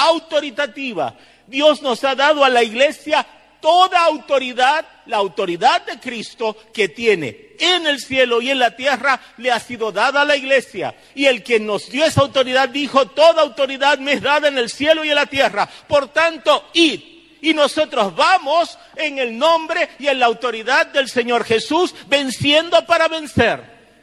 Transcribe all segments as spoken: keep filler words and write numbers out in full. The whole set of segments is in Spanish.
autoritativa. Dios nos ha dado a la iglesia toda autoridad, la autoridad de Cristo que tiene en el cielo y en la tierra le ha sido dada a la iglesia. Y el que nos dio esa autoridad dijo, toda autoridad me es dada en el cielo y en la tierra. Por tanto, id. Y nosotros vamos en el nombre y en la autoridad del Señor Jesús, venciendo para vencer.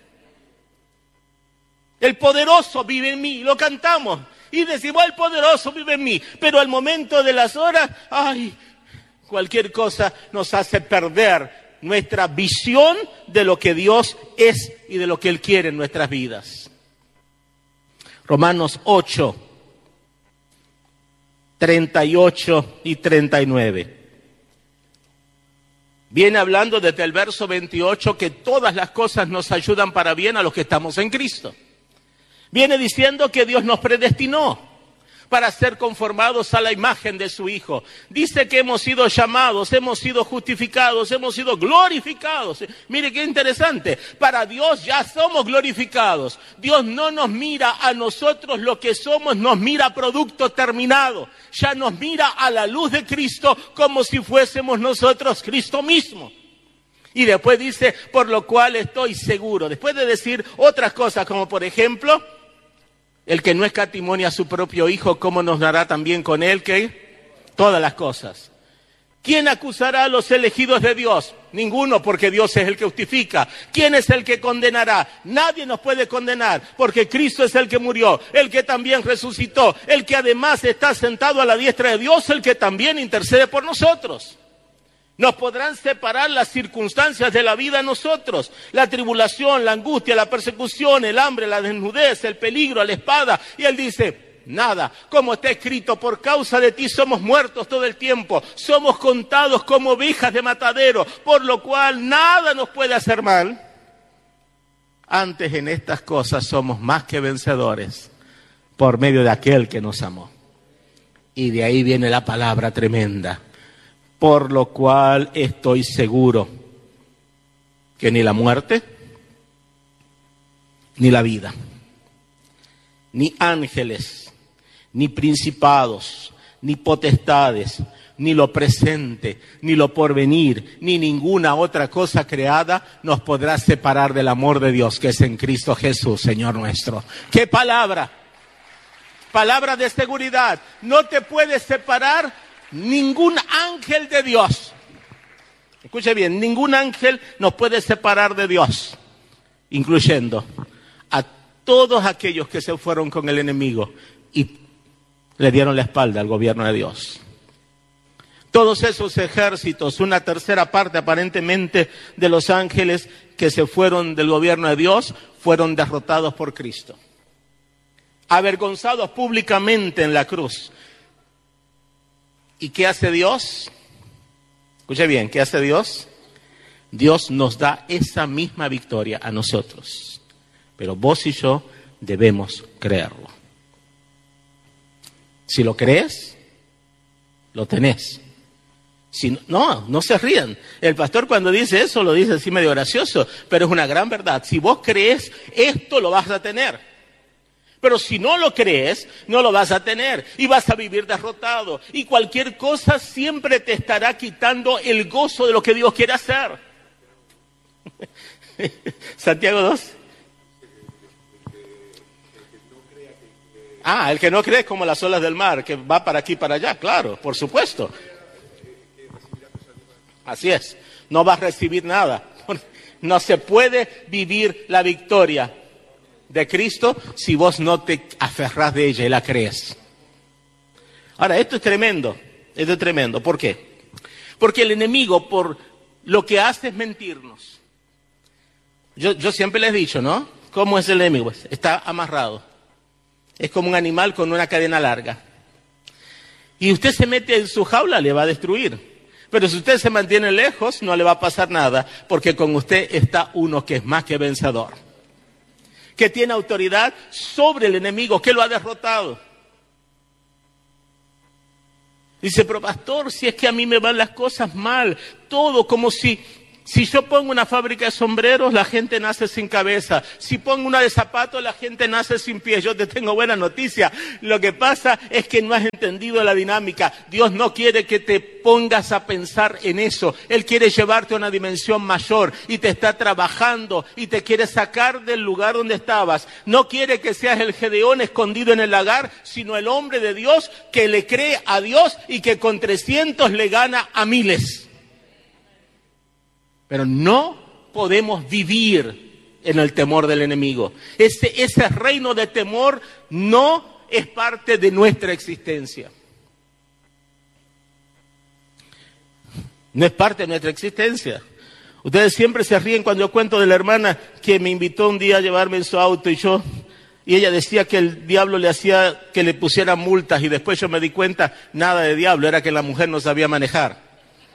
El poderoso vive en mí, lo cantamos. Y decimos, el poderoso vive en mí. Pero al momento de las horas, ay, cualquier cosa nos hace perder nuestra visión de lo que Dios es y de lo que Él quiere en nuestras vidas. Romanos ocho, treinta y ocho y treinta y nueve. Viene hablando desde el verso veintiocho que todas las cosas nos ayudan para bien a los que estamos en Cristo. Viene diciendo que Dios nos predestinó para ser conformados a la imagen de su Hijo. Dice que hemos sido llamados, hemos sido justificados, hemos sido glorificados. Mire qué interesante, para Dios ya somos glorificados. Dios no nos mira a nosotros lo que somos, nos mira producto terminado. Ya nos mira a la luz de Cristo como si fuésemos nosotros Cristo mismo. Y después dice, por lo cual estoy seguro. Después de decir otras cosas como por ejemplo, el que no escatimonia a su propio Hijo, ¿cómo nos dará también con Él que todas las cosas? ¿Quién acusará a los elegidos de Dios? Ninguno, porque Dios es el que justifica. ¿Quién es el que condenará? Nadie nos puede condenar, porque Cristo es el que murió, el que también resucitó, el que además está sentado a la diestra de Dios, el que también intercede por nosotros. Nos podrán separar las circunstancias de la vida a nosotros, la tribulación, la angustia, la persecución, el hambre, la desnudez, el peligro, la espada. Y Él dice, nada, como está escrito, por causa de ti somos muertos todo el tiempo, somos contados como ovejas de matadero, por lo cual nada nos puede hacer mal. Antes en estas cosas somos más que vencedores, por medio de aquel que nos amó. Y de ahí viene la palabra tremenda. Por lo cual estoy seguro que ni la muerte, ni la vida, ni ángeles, ni principados, ni potestades, ni lo presente, ni lo porvenir, ni ninguna otra cosa creada nos podrá separar del amor de Dios que es en Cristo Jesús, Señor nuestro. ¡Qué palabra! Palabra de seguridad. No te puedes separar ningún ángel de Dios. Escuche bien, ningún ángel nos puede separar de Dios, incluyendo a todos aquellos que se fueron con el enemigo y le dieron la espalda al gobierno de Dios. Todos esos ejércitos, una tercera parte aparentemente de los ángeles que se fueron del gobierno de Dios, fueron derrotados por Cristo, avergonzados públicamente en la cruz. ¿Y qué hace Dios? Escuche bien, ¿qué hace Dios? Dios nos da esa misma victoria a nosotros. Pero vos y yo debemos creerlo. Si lo crees, lo tenés. Si no, no se rían. El pastor cuando dice eso lo dice así medio gracioso, pero es una gran verdad. Si vos crees, esto lo vas a tener. Pero si no lo crees, no lo vas a tener y vas a vivir derrotado. Y cualquier cosa siempre te estará quitando el gozo de lo que Dios quiere hacer. Santiago dos. Ah, el que no cree es como las olas del mar, que va para aquí y para allá, claro, por supuesto. Así es, no vas a recibir nada. No se puede vivir la victoria de Cristo si vos no te aferrás de ella y la crees. Ahora, esto es tremendo, esto es tremendo. ¿Por qué? Porque el enemigo, por lo que hace es mentirnos. Yo, yo siempre les he dicho, ¿no? ¿Cómo es el enemigo? Está amarrado. Es como un animal con una cadena larga. Y usted se mete en su jaula, le va a destruir. Pero si usted se mantiene lejos, no le va a pasar nada, porque con usted está uno que es más que vencedor, que tiene autoridad sobre el enemigo, que lo ha derrotado. Dice, pero pastor, si es que a mí me van las cosas mal, todo como si Si yo pongo una fábrica de sombreros, la gente nace sin cabeza. Si pongo una de zapatos, la gente nace sin pies. Yo te tengo buena noticia. Lo que pasa es que no has entendido la dinámica. Dios no quiere que te pongas a pensar en eso. Él quiere llevarte a una dimensión mayor y te está trabajando y te quiere sacar del lugar donde estabas. No quiere que seas el Gedeón escondido en el lagar, sino el hombre de Dios que le cree a Dios y que con trescientos le gana a miles. Pero no podemos vivir en el temor del enemigo. Ese, ese reino de temor no es parte de nuestra existencia. No es parte de nuestra existencia. Ustedes siempre se ríen cuando yo cuento de la hermana que me invitó un día a llevarme en su auto y yo... Y ella decía que el diablo le hacía que le pusieran multas y después yo me di cuenta, nada de diablo, era que la mujer no sabía manejar.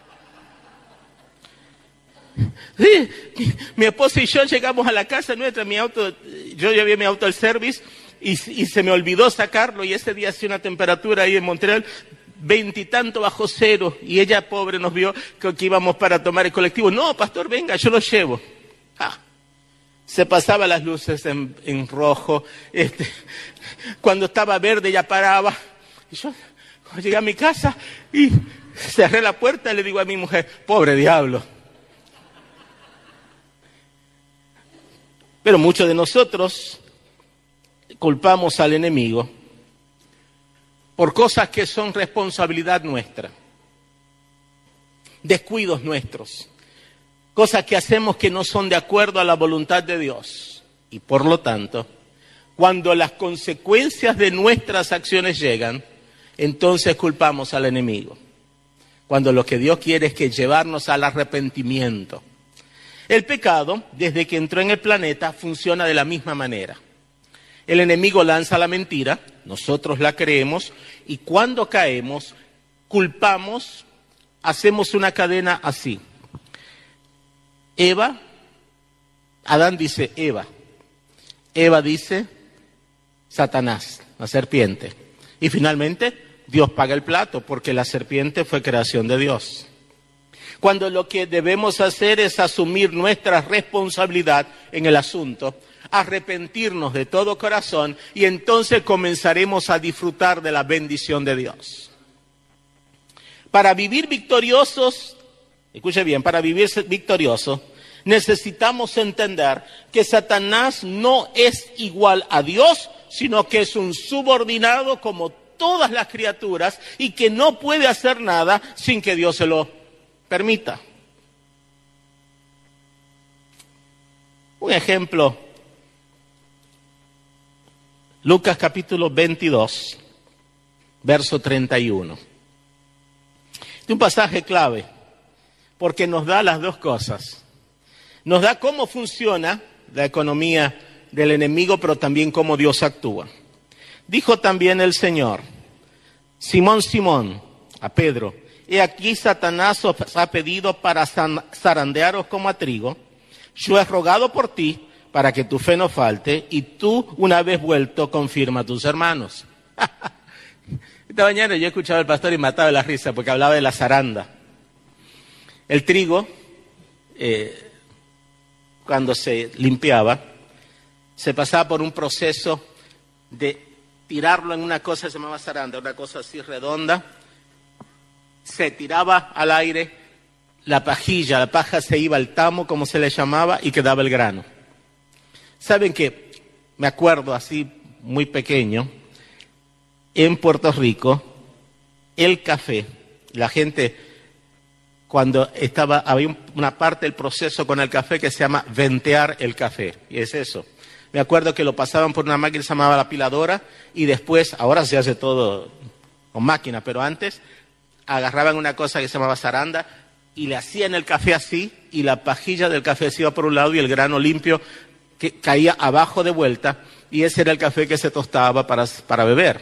Sí, mi esposa y yo llegamos a la casa nuestra, mi auto, yo llevé mi auto al service y, y se me olvidó sacarlo y ese día hacía una temperatura ahí en Montreal, veintitanto bajo cero y ella pobre nos vio que, que íbamos para tomar el colectivo. No, pastor, venga, yo lo llevo. Ah, se pasaba las luces en, en rojo, este, cuando estaba verde ya paraba. Y yo llegué a mi casa y cerré la puerta y le digo a mi mujer, pobre diablo. Pero muchos de nosotros culpamos al enemigo por cosas que son responsabilidad nuestra, descuidos nuestros, cosas que hacemos que no son de acuerdo a la voluntad de Dios. Y por lo tanto, cuando las consecuencias de nuestras acciones llegan, entonces culpamos al enemigo. Cuando lo que Dios quiere es que llevarnos al arrepentimiento. El pecado, desde que entró en el planeta, funciona de la misma manera. El enemigo lanza la mentira, nosotros la creemos, y cuando caemos, culpamos, hacemos una cadena así. Eva, Adán dice Eva, Eva dice Satanás, la serpiente. Y finalmente, Dios paga el plato, porque la serpiente fue creación de Dios. Cuando lo que debemos hacer es asumir nuestra responsabilidad en el asunto, arrepentirnos de todo corazón y entonces comenzaremos a disfrutar de la bendición de Dios. Para vivir victoriosos, escuche bien, para vivir victoriosos necesitamos entender que Satanás no es igual a Dios, sino que es un subordinado como todas las criaturas y que no puede hacer nada sin que Dios se lo permita. Un ejemplo, Lucas capítulo veintidós, verso treinta y uno. Es un pasaje clave, porque nos da las dos cosas. Nos da cómo funciona la economía del enemigo, pero también cómo Dios actúa. Dijo también el Señor, Simón, Simón, a Pedro, he aquí Satanás os ha pedido para zarandearos como a trigo. Yo he rogado por ti para que tu fe no falte y tú, una vez vuelto, confirma a tus hermanos. Esta mañana yo escuchaba al pastor y mataba de la risa porque hablaba de la zaranda. El trigo, eh, cuando se limpiaba, se pasaba por un proceso de tirarlo en una cosa que se llamaba zaranda, una cosa así redonda. Se tiraba al aire la pajilla, la paja se iba al tamo, como se le llamaba, y quedaba el grano. ¿Saben qué? Me acuerdo así, muy pequeño, en Puerto Rico, el café, la gente, cuando estaba, había una parte del proceso con el café que se llama ventear el café, y es eso. Me acuerdo que lo pasaban por una máquina que se llamaba la piladora, y después, ahora se hace todo con máquina, pero antes agarraban una cosa que se llamaba zaranda y le hacían el café así y la pajilla del café se iba por un lado y el grano limpio que caía abajo de vuelta y ese era el café que se tostaba para, para beber.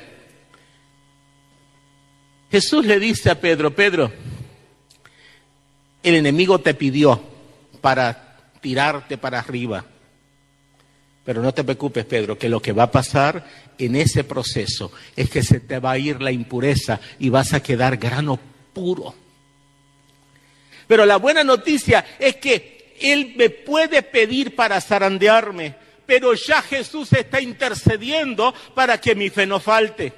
Jesús le dice a Pedro, Pedro, el enemigo te pidió para tirarte para arriba. Pero no te preocupes, Pedro, que lo que va a pasar en ese proceso es que se te va a ir la impureza y vas a quedar grano puro. Pero la buena noticia es que Él me puede pedir para zarandearme, pero ya Jesús está intercediendo para que mi fe no falte.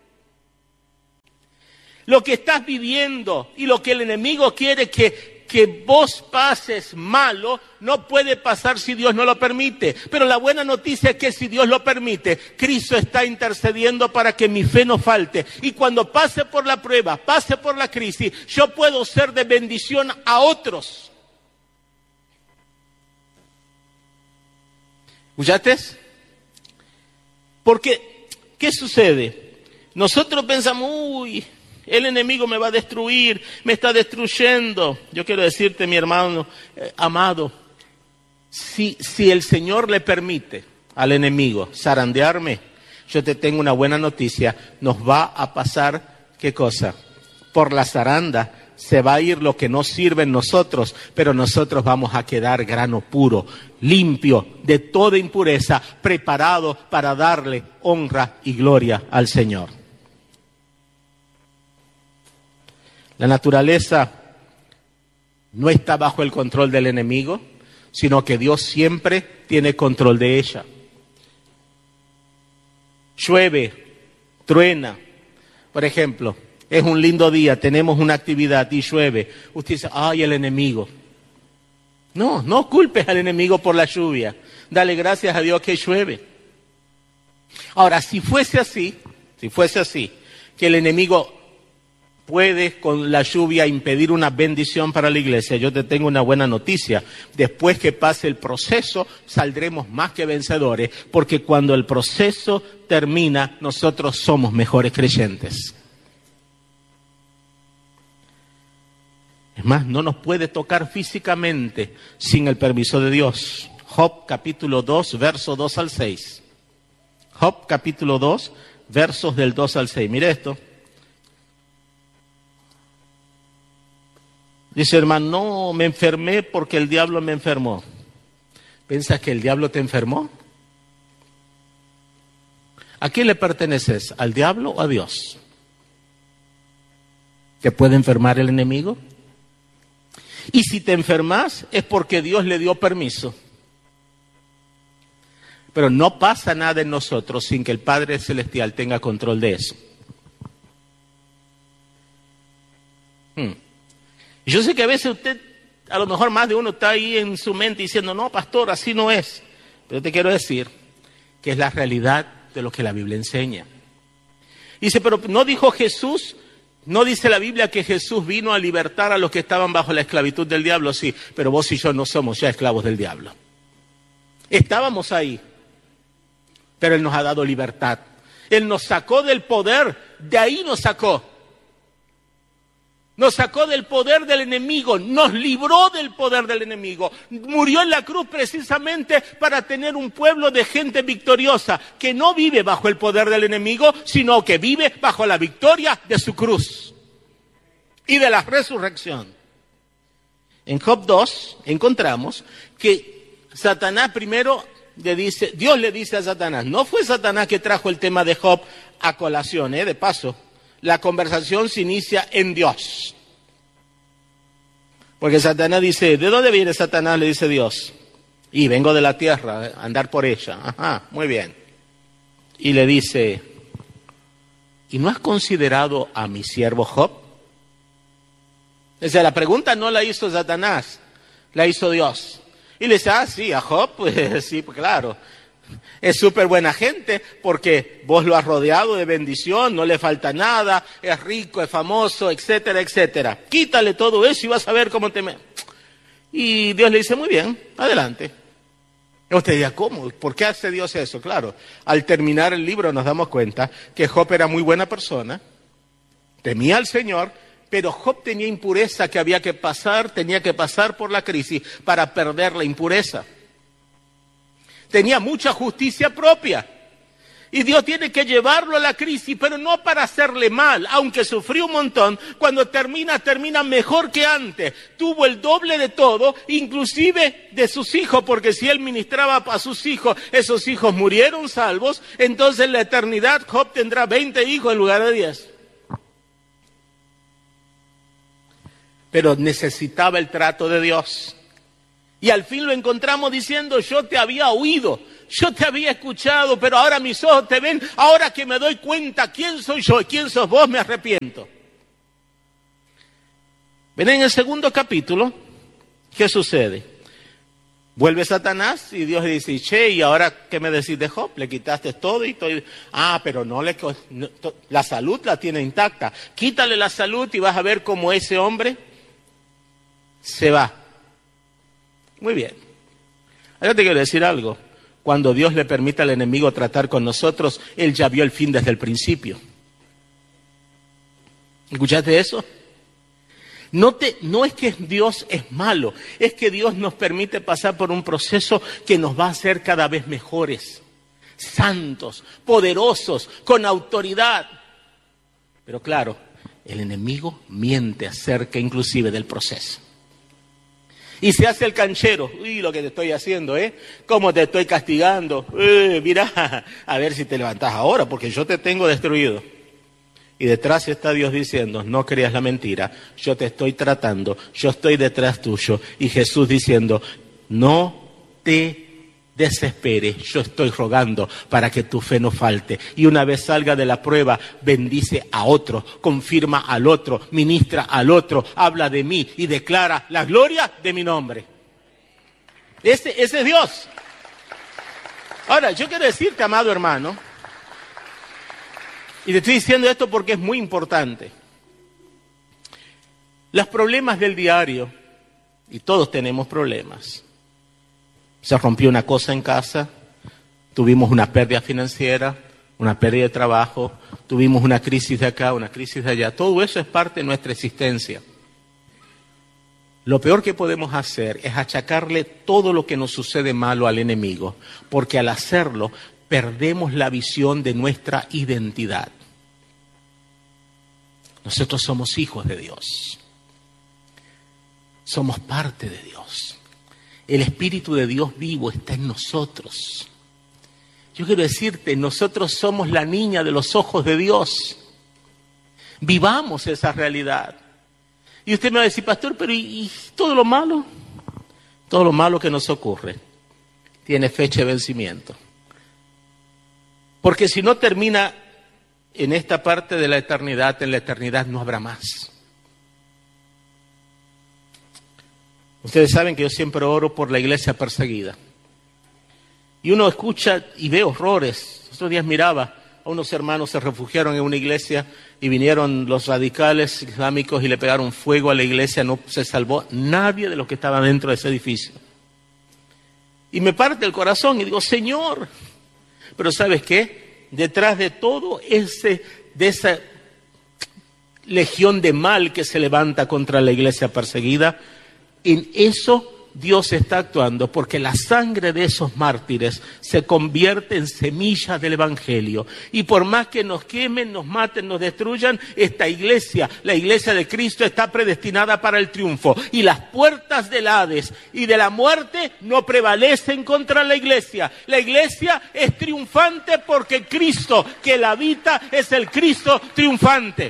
Lo que estás viviendo y lo que el enemigo quiere que, que vos pases malo, no puede pasar si Dios no lo permite. Pero la buena noticia es que si Dios lo permite, Cristo está intercediendo para que mi fe no falte. Y cuando pase por la prueba, pase por la crisis, yo puedo ser de bendición a otros. ¿Escuchaste? Porque, ¿qué sucede? Nosotros pensamos, uy, el enemigo me va a destruir, me está destruyendo. Yo quiero decirte, mi hermano eh, amado, si, si el Señor le permite al enemigo zarandearme, yo te tengo una buena noticia, nos va a pasar, ¿qué cosa? Por la zaranda se va a ir lo que no sirve en nosotros, pero nosotros vamos a quedar grano puro, limpio de toda impureza, preparado para darle honra y gloria al Señor. La naturaleza no está bajo el control del enemigo, sino que Dios siempre tiene control de ella. Llueve, truena, por ejemplo, es un lindo día, tenemos una actividad y llueve. Usted dice, ay, el enemigo. No, no culpes al enemigo por la lluvia. Dale gracias a Dios que llueve. Ahora, si fuese así, si fuese así, que el enemigo puede con la lluvia impedir una bendición para la iglesia, yo te tengo una buena noticia. Después que pase el proceso, saldremos más que vencedores, porque cuando el proceso termina, nosotros somos mejores creyentes. Es más, no nos puede tocar físicamente sin el permiso de Dios. Job capítulo dos, versos dos al seis. Job capítulo dos, versos del dos al seis. Mire esto. Dice, hermano, no, me enfermé porque el diablo me enfermó. ¿Piensas que el diablo te enfermó? ¿A quién le perteneces? ¿Al diablo o a Dios? ¿Te puede enfermar el enemigo? Y si te enfermas es porque Dios le dio permiso. Pero no pasa nada en nosotros sin que el Padre Celestial tenga control de eso. Hmm. Y yo sé que a veces usted, a lo mejor más de uno está ahí en su mente diciendo, no, pastor, así no es. Pero te quiero decir que es la realidad de lo que la Biblia enseña. Dice, pero no dijo Jesús, no dice la Biblia que Jesús vino a libertar a los que estaban bajo la esclavitud del diablo. Sí, pero vos y yo no somos ya esclavos del diablo. Estábamos ahí, pero Él nos ha dado libertad. Él nos sacó del poder, de ahí nos sacó. Nos sacó del poder del enemigo, nos libró del poder del enemigo. Murió en la cruz precisamente para tener un pueblo de gente victoriosa, que no vive bajo el poder del enemigo, sino que vive bajo la victoria de su cruz y de la resurrección. En Job dos encontramos que Satanás primero le dice, Dios le dice a Satanás, no fue Satanás que trajo el tema de Job a colación, ¿eh? De paso. La conversación se inicia en Dios. Porque Satanás dice, ¿de dónde viene Satanás? Le dice Dios. Y vengo de la tierra, a andar por ella. Ajá, muy bien. Y le dice, ¿y no has considerado a mi siervo Job? O sea, la pregunta no la hizo Satanás, la hizo Dios. Y le dice, ah, sí, a Job, pues sí, pues claro. Es súper buena gente porque vos lo has rodeado de bendición, no le falta nada, es rico, es famoso, etcétera, etcétera. Quítale todo eso y vas a ver cómo te... Me... Y Dios le dice, muy bien, adelante. Y usted dirá, ¿cómo? ¿Por qué hace Dios eso? Claro, al terminar el libro nos damos cuenta que Job era muy buena persona, temía al Señor, pero Job tenía impureza que había que pasar, tenía que pasar por la crisis para perder la impureza. Tenía mucha justicia propia. Y Dios tiene que llevarlo a la crisis, pero no para hacerle mal, aunque sufrió un montón. Cuando termina, termina mejor que antes. Tuvo el doble de todo, inclusive de sus hijos, porque si él ministraba a sus hijos, esos hijos murieron salvos, entonces en la eternidad Job tendrá veinte hijos en lugar de diez. pero necesitaba el trato de Dios. Y al fin lo encontramos diciendo, yo te había oído, yo te había escuchado, pero ahora mis ojos te ven, ahora que me doy cuenta quién soy yo y quién sos vos, me arrepiento. Ven, en el segundo capítulo, ¿qué sucede? Vuelve Satanás y Dios le dice, che, ¿y ahora qué me decís de Job? Le quitaste todo y estoy... Ah, pero no le... No, la salud la tiene intacta. Quítale la salud y vas a ver cómo ese hombre se va. Muy bien. Ahora te quiero decir algo. Cuando Dios le permite al enemigo tratar con nosotros, Él ya vio el fin desde el principio. ¿Escuchaste eso? No, te, no es que Dios es malo, es que Dios nos permite pasar por un proceso que nos va a hacer cada vez mejores, santos, poderosos, con autoridad. Pero claro, el enemigo miente acerca inclusive del proceso. Y se hace el canchero. Uy, lo que te estoy haciendo, ¿eh? ¿Cómo te estoy castigando? Eh, mira, a ver si te levantás ahora, porque yo te tengo destruido. Y detrás está Dios diciendo, no creas la mentira, yo te estoy tratando, yo estoy detrás tuyo. Y Jesús diciendo, no te desesperes, yo estoy rogando para que tu fe no falte. Y una vez salga de la prueba, bendice a otro, confirma al otro, ministra al otro, habla de mí y declara la gloria de mi nombre. Ese, ese es Dios. Ahora, yo quiero decirte, amado hermano, y te estoy diciendo esto porque es muy importante. Los problemas del diario, y todos tenemos problemas. Se rompió una cosa en casa, tuvimos una pérdida financiera, una pérdida de trabajo, tuvimos una crisis de acá, una crisis de allá. Todo eso es parte de nuestra existencia. Lo peor que podemos hacer es achacarle todo lo que nos sucede malo al enemigo, porque al hacerlo perdemos la visión de nuestra identidad. Nosotros somos hijos de Dios. Somos parte de Dios. El Espíritu de Dios vivo está en nosotros. Yo quiero decirte, nosotros somos la niña de los ojos de Dios. Vivamos esa realidad. Y usted me va a decir, pastor, pero ¿y, y todo lo malo? Todo lo malo que nos ocurre tiene fecha de vencimiento. Porque si no termina en esta parte de la eternidad, en la eternidad no habrá más. Ustedes saben que yo siempre oro por la iglesia perseguida. Y uno escucha y ve horrores. Estos días miraba a unos hermanos se refugiaron en una iglesia y vinieron los radicales islámicos y le pegaron fuego a la iglesia. No se salvó nadie de los que estaban dentro de ese edificio. Y me parte el corazón y digo, Señor, pero ¿sabes qué? Detrás de todo ese, de esa legión de mal que se levanta contra la iglesia perseguida, en eso Dios está actuando, porque la sangre de esos mártires se convierte en semillas del Evangelio. Y por más que nos quemen, nos maten, nos destruyan, esta iglesia, la iglesia de Cristo, está predestinada para el triunfo. Y las puertas del Hades y de la muerte no prevalecen contra la iglesia. La iglesia es triunfante porque Cristo que la habita es el Cristo triunfante.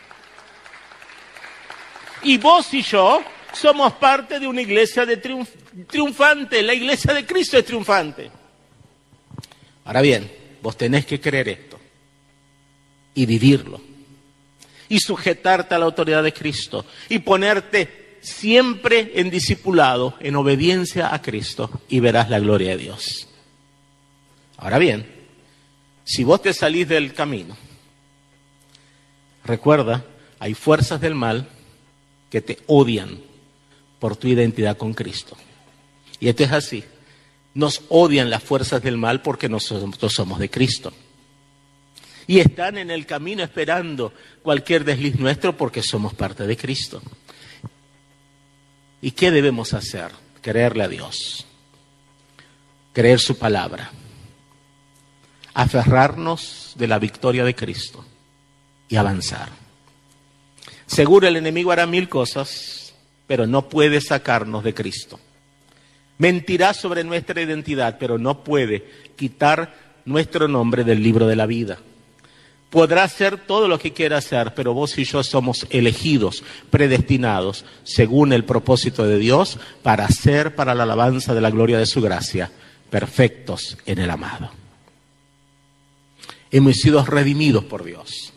Y vos y yo somos parte de una iglesia de triunf triunfante. La iglesia de Cristo es triunfante. Ahora bien, vos tenés que creer esto y vivirlo y sujetarte a la autoridad de Cristo y ponerte siempre en discipulado, en obediencia a Cristo, y verás la gloria de Dios. Ahora bien, si vos te salís del camino, recuerda, hay fuerzas del mal que te odian por tu identidad con Cristo. Y esto es así. Nos odian las fuerzas del mal porque nosotros somos de Cristo. Y están en el camino esperando cualquier desliz nuestro porque somos parte de Cristo. ¿Y qué debemos hacer? Creerle a Dios. Creer su palabra. Aferrarnos de la victoria de Cristo y avanzar. Seguro el enemigo hará mil cosas, pero no puede sacarnos de Cristo. Mentirá sobre nuestra identidad, pero no puede quitar nuestro nombre del libro de la vida. Podrá hacer todo lo que quiera hacer, pero vos y yo somos elegidos, predestinados, según el propósito de Dios, para hacer para la alabanza de la gloria de su gracia, perfectos en el amado. Hemos sido redimidos por Dios.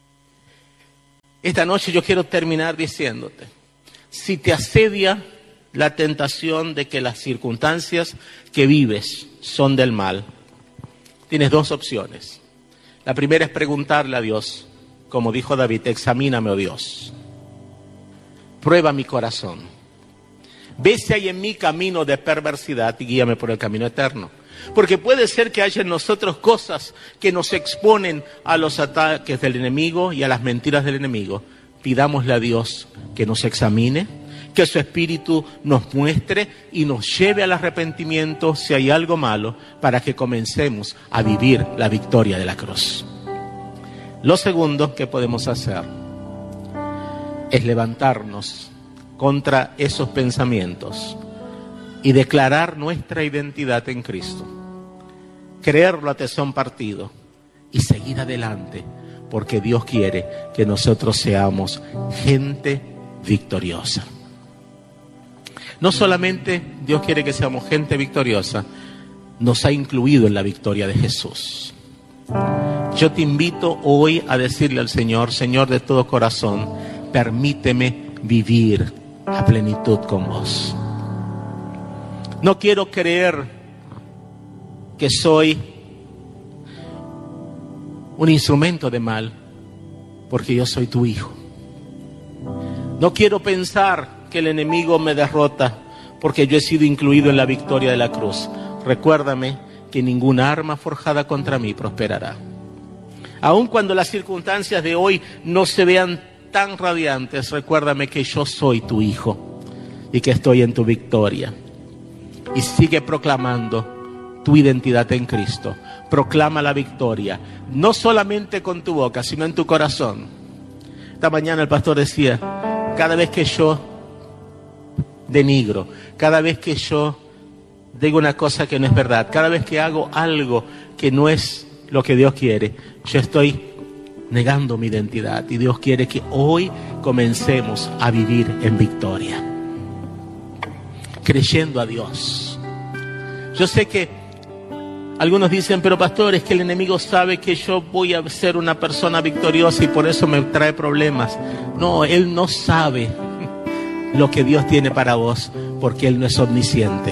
Esta noche yo quiero terminar diciéndote, si te asedia la tentación de que las circunstancias que vives son del mal, tienes dos opciones. La primera es preguntarle a Dios, como dijo David, examíname, oh Dios, prueba mi corazón, ve si hay en mí camino de perversidad y guíame por el camino eterno. Porque puede ser que haya en nosotros cosas que nos exponen a los ataques del enemigo y a las mentiras del enemigo. Pidámosle a Dios que nos examine, que su Espíritu nos muestre y nos lleve al arrepentimiento si hay algo malo, para que comencemos a vivir la victoria de la cruz. Lo segundo que podemos hacer es levantarnos contra esos pensamientos y declarar nuestra identidad en Cristo, creerlo a tesón partido y seguir adelante, porque Dios quiere que nosotros seamos gente victoriosa. No solamente Dios quiere que seamos gente victoriosa, nos ha incluido en la victoria de Jesús. Yo te invito hoy a decirle al Señor, Señor de todo corazón, permíteme vivir a plenitud con vos. No quiero creer que soy un instrumento de mal, porque yo soy tu hijo. No quiero pensar que el enemigo me derrota, porque yo he sido incluido en la victoria de la cruz. Recuérdame que ninguna arma forjada contra mí prosperará. Aun cuando las circunstancias de hoy no se vean tan radiantes, recuérdame que yo soy tu hijo y que estoy en tu victoria. Y sigue proclamando tu identidad en Cristo. Proclama la victoria, no solamente con tu boca, sino en tu corazón. Esta mañana el pastor decía, cada vez que yo denigro, cada vez que yo digo una cosa que no es verdad, cada vez que hago algo que no es lo que Dios quiere, yo estoy negando mi identidad, y Dios quiere que hoy comencemos a vivir en victoria, creyendo a Dios. Yo sé que algunos dicen, pero pastor, es que el enemigo sabe que yo voy a ser una persona victoriosa y por eso me trae problemas. No, él no sabe lo que Dios tiene para vos, porque él no es omnisciente.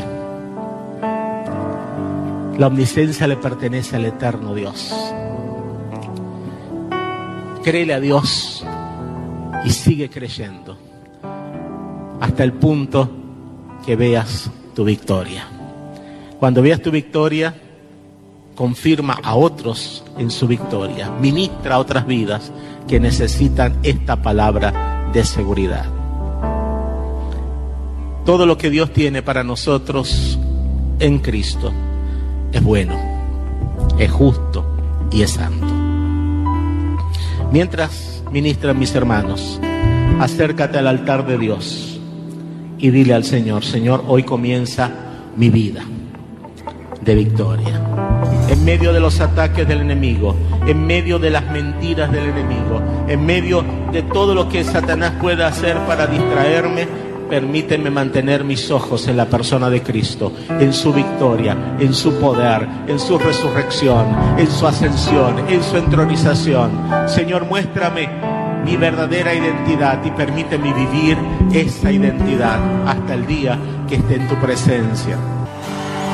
La omnisciencia le pertenece al eterno Dios. Créele a Dios y sigue creyendo hasta el punto que veas tu victoria. Cuando veas tu victoria, confirma a otros en su victoria. Ministra a otras vidas que necesitan esta palabra de seguridad. Todo lo que Dios tiene para nosotros en Cristo es bueno, es justo y es santo. Mientras ministran mis hermanos, acércate al altar de Dios y dile al Señor, Señor, hoy comienza mi vida de victoria. En medio de los ataques del enemigo, en medio de las mentiras del enemigo, en medio de todo lo que Satanás pueda hacer para distraerme, permíteme mantener mis ojos en la persona de Cristo, en su victoria, en su poder, en su resurrección, en su ascensión, en su entronización. Señor, muéstrame mi verdadera identidad y permíteme vivir esa identidad hasta el día que esté en tu presencia.